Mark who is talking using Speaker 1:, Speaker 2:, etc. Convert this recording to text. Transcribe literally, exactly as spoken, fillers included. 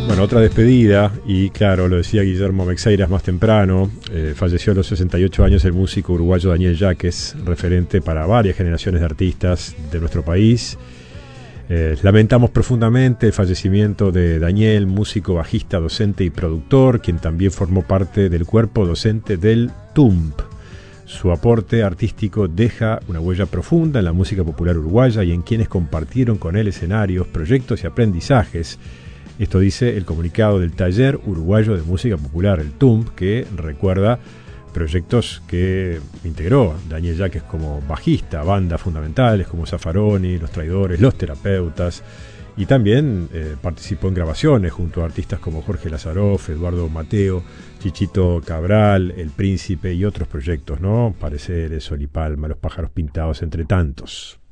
Speaker 1: Bueno, otra despedida, y claro, lo decía Guillermo Meixeiras más temprano, eh, falleció a los sesenta y ocho años el músico uruguayo Daniel Yaques, referente para varias generaciones de artistas de nuestro país. Eh, lamentamos profundamente el fallecimiento de Daniel, músico, bajista, docente y productor, quien también formó parte del cuerpo docente del T U M P. Su aporte artístico deja una huella profunda en la música popular uruguaya y en quienes compartieron con él escenarios, proyectos y aprendizajes. Esto dice el comunicado del Taller Uruguayo de Música Popular, el T U M P, que recuerda proyectos que integró Daniel Yaques como bajista, bandas fundamentales como Zaffaroni, Los Traidores, Los Terapeutas, y también eh, participó en grabaciones junto a artistas como Jorge Lazaroff, Eduardo Mateo, Chichito Cabral, El Príncipe y otros proyectos, ¿no? Pareceres, Sol y Palma, Los Pájaros Pintados, entre tantos.